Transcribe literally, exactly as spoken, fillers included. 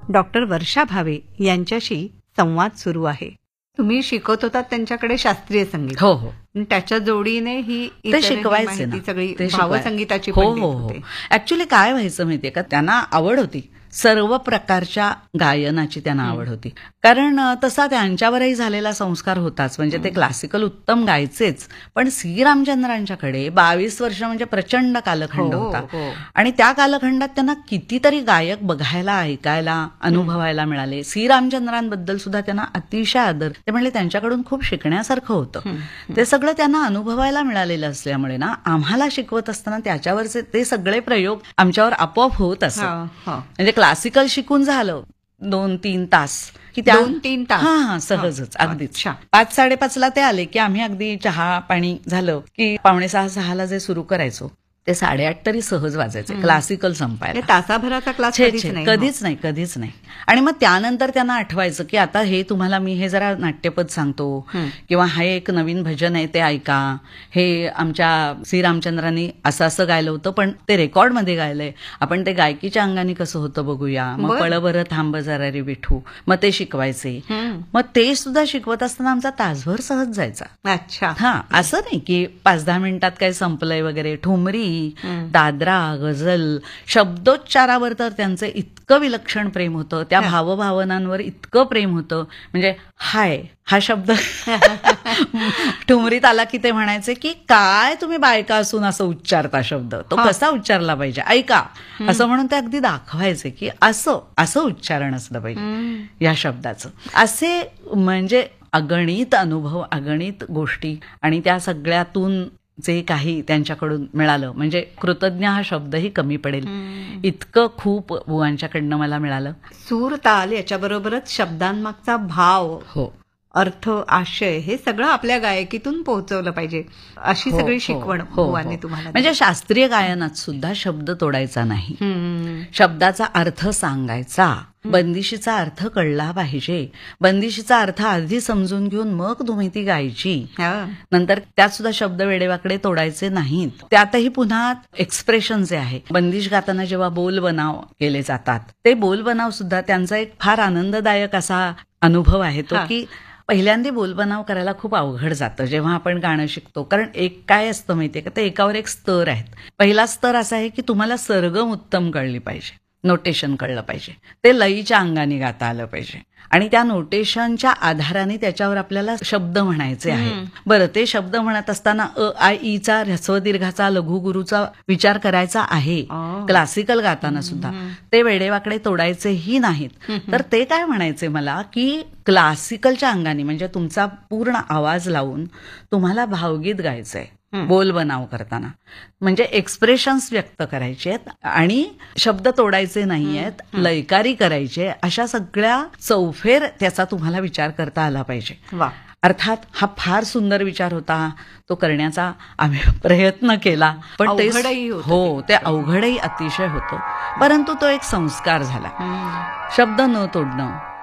Doctor वर्षा भावे यांच्याशी संवाद सुरू आहे. तुम्ही शिकवत होतात त्यांच्याकडे शास्त्रीय संगीत. हो हो. त्याच्या जोडीने ही ते शिकवायचे ना, सगळी ते भावसंगीताची हो हो हो. ऍक्च्युली काय व्हायचं माहितीये का, त्यांना आवड होती सर्व प्रकारच्या गायनाची, त्यांना आवड होती. कारण तसा त्यांच्यावरही झालेला संस्कार होताच. म्हणजे ते क्लासिकल उत्तम गायचेच, पण सी रामचंद्रांच्याकडे बावीस वर्ष म्हणजे प्रचंड कालखंड होता. आणि त्या कालखंडात त्यांना कितीतरी गायक बघायला, ऐकायला, अनुभवायला मिळाले. सी रामचंद्रांबद्दल सुद्धा त्यांना अतिशय आदर. ते म्हणले त्यांच्याकडून खूप शिकण्यासारखं होतं. ते सगळं त्यांना अनुभवायला मिळालेलं असल्यामुळे ना, आम्हाला शिकवत असताना त्याच्यावरचे ते सगळे प्रयोग आमच्यावर आपोआप होत असत. म्हणजे क्लासिकल शिकून झालं दोन तीन तास की त्या दोन तीन तास हा हा सहजच अगदीच. पाच साडेपाचला ते आले की आम्ही अगदी चहा पाणी झालं की पावणे सहा सहाला जे सुरू करायचो ते साडेआठ तरी सहज वाजायचे क्लासिकल संपायला. तासाभराचा क्लास कधीच नाही कधीच नाही कधीच नाही. आणि मग त्यानंतर त्यांना आठवायचं की आता हे तुम्हाला मी हे जरा नाट्यपद सांगतो किंवा हे एक नवीन भजन आहे ते ऐका, हे आमच्या श्री रामचंद्रांनी असं असं गायलं होतं पण ते रेकॉर्डमध्ये गायलंय, आपण ते गायकीच्या अंगाने कसं होतं बघूया. मग पळभर थांब जरा रे विठू, मग ते शिकवायचे. मग ते सुद्धा शिकवत असताना आमचा तासभर सहज जायचा. अच्छा. हा, असं नाही की पाच दहा मिनिटात काय संपलंय वगैरे. ठुमरी, दादरा, गझल, शब्दोच्चारावर तर त्यांचं इतकं विलक्षण प्रेम होतं, त्या भावभावनांवर इतकं प्रेम होतं. म्हणजे हाय हा शब्द ठुमरीत आला की ते म्हणायचे की काय तुम्ही बायका असून असं उच्चारता शब्द, तो कसा उच्चारला पाहिजे ऐका, असं म्हणून ते अगदी दाखवायचे की असं असं उच्चारण असलं पाहिजे या शब्दाचं. असे म्हणजे अगणित अनुभव, अगणित गोष्टी, आणि त्या सगळ्यातून जे काही त्यांच्याकडून मिळालं म्हणजे कृतज्ञ हा शब्दही कमी पडेल इतकं खूप बुवांच्याकडनं मला मिळालं. सूर ताल याच्याबरोबरच शब्दांमागचा भाव, हो, अर्थ, आशय हे सगळं आपल्या गायकीतून पोहोचवलं पाहिजे, अशी सगळी शिकवण बुवांनी तुम्हाला. म्हणजे शास्त्रीय गायनात सुद्धा शब्द तोडायचा नाही, शब्दाचा अर्थ सांगायचा. बंदिशीचा अर्थ कळला पाहिजे, बंदिशीचा अर्थ आधी समजून घेऊन मग तुम्ही ती गायची. नंतर त्यात सुद्धा शब्द वेडेवाकडे तोडायचे नाहीत. त्यातही पुन्हा एक्सप्रेशन जे आहे, बंदिश गाताना जेव्हा बोल बनाव केले जातात ते बोल बनाव सुद्धा त्यांचा एक फार आनंददायक असा अनुभव आहे तो की पहिल्यांदा बोलबनाव करायला खूप अवघड जातं जेव्हा आपण गाणं शिकतो. कारण एक काय असतं माहितीये का, ते एकावर एक स्तर आहेत. पहिला स्तर असा आहे की तुम्हाला सरगम उत्तम कळली पाहिजे, नोटेशन कळलं पाहिजे, ते लयीच्या अंगाने गाता आलं पाहिजे, आणि त्या नोटेशनच्या आधाराने त्याच्यावर आपल्याला शब्द म्हणायचे आहे. बरं, ते शब्द म्हणत असताना अ आय ईचा, ह्रस्व दीर्घाचा, लघु गुरुचा विचार करायचा आहे. क्लासिकल गाताना सुद्धा ते वेडेवाकडे तोडायचेही नाहीत. तर ते काय म्हणायचे मला की क्लासिकलच्या अंगाने म्हणजे तुमचा पूर्ण आवाज लावून तुम्हाला भावगीत गायचंय बोल बनाव करताना, म्हणजे एक्सप्रेशन्स व्यक्त करायचे आहेत आणि शब्द तोडायचे नाहीयेत, लयकारी करायचे. अशा सगळ्या चौफेर त्याचा तुम्हाला विचार करता आला पाहिजे. अर्थात हा फार सुंदर विचार होता, तो करण्याचा आम्ही प्रयत्न केला, पण ते हो ते अवघडही अतिशय होतं. परंतु तो एक संस्कार झाला. शब्द न तोडणं